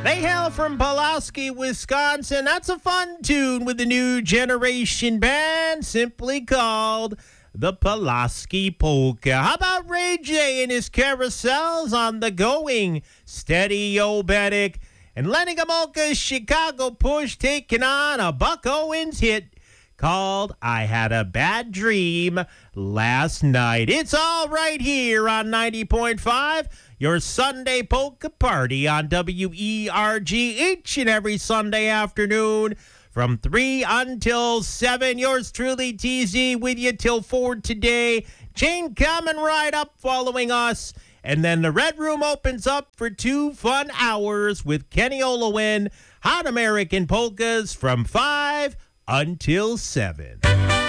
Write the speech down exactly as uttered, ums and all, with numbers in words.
They hail from Pulaski, Wisconsin. That's a fun tune with the new generation band simply called the Pulaski Polka. How about Ray J and his carousels on the going steady obetic? And Lenny Gomulka's Chicago Push taking on a Buck Owens hit called I Had a Bad Dream Last Night. It's all right here on ninety point five, your Sunday polka party on W E R G each and every Sunday afternoon from three until seven. Yours truly, T Z, with you till four today. Jane coming right up following us. And then the Red Room opens up for two fun hours with Kenny Olowin, Hot American Polkas from five until seven.